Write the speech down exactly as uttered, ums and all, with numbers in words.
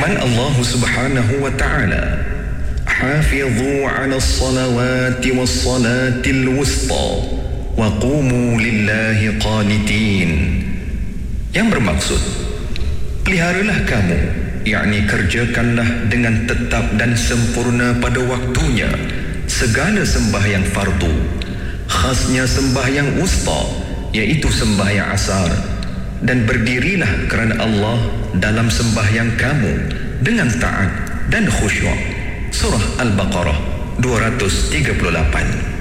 Firman Allah Subhanahu wa ta'ala, "Hafidhu 'ala as-salawati was-salatil wusta wa qumu lillahi qanitin." Yang bermaksud, peliharalah kamu, yakni kerjakanlah dengan tetap dan sempurna pada waktunya segala sembahyang fardu, khasnya sembahyang wusta, iaitu sembahyang asar, dan berdirilah kerana Allah dalam sembahyang kamu dengan taat dan khusyuk. Surah Al-Baqarah dua ratus tiga puluh lapan.